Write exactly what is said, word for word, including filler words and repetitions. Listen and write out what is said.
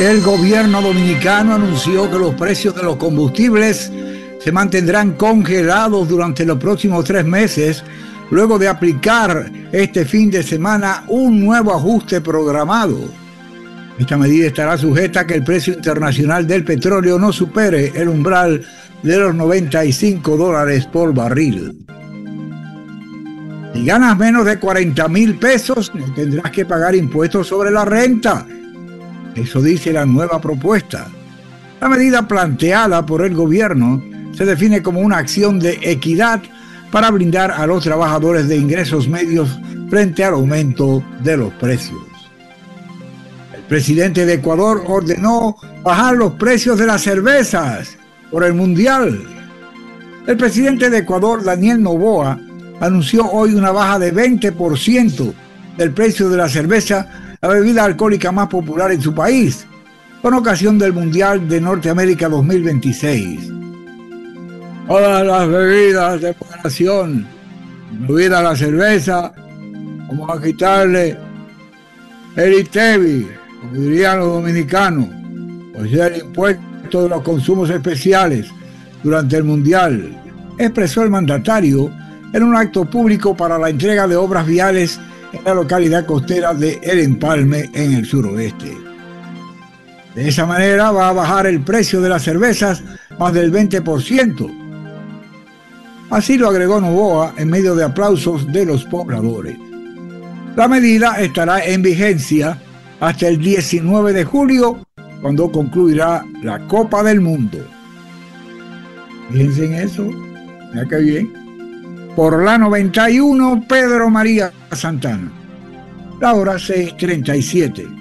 El gobierno dominicano anunció que los precios de los combustibles se mantendrán congelados durante los próximos tres meses, luego de aplicar este fin de semana un nuevo ajuste programado. Esta medida estará sujeta a que el precio internacional del petróleo no supere el umbral de los noventa y cinco dólares por barril. Si ganas menos de cuarenta mil pesos, tendrás que pagar impuestos sobre la renta. Eso dice la nueva propuesta. La medida planteada por el gobierno se define como una acción de equidad para brindar a los trabajadores de ingresos medios frente al aumento de los precios. El presidente de Ecuador ordenó bajar los precios de las cervezas por el Mundial. El presidente de Ecuador, Daniel Noboa, anunció hoy una baja de veinte por ciento del precio de la cerveza, la bebida alcohólica más popular en su país, con ocasión del Mundial de Norteamérica dos mil veintiséis. Todas las bebidas de moderación, incluida la cerveza, vamos a quitarle el I T E V I, como dirían los dominicanos, o sea, el impuesto de los consumos especiales durante el Mundial, expresó el mandatario en un acto público para la entrega de obras viales en la localidad costera de El Empalme, en el suroeste. De esa manera va a bajar el precio de las cervezas más del veinte por ciento. Así lo agregó Noboa en medio de aplausos de los pobladores. La medida estará en vigencia hasta el diecinueve de julio, cuando concluirá la Copa del Mundo. Fíjense en eso, ya que bien. Por la noventa y uno, Pedro María Santana. La hora seis treinta y siete.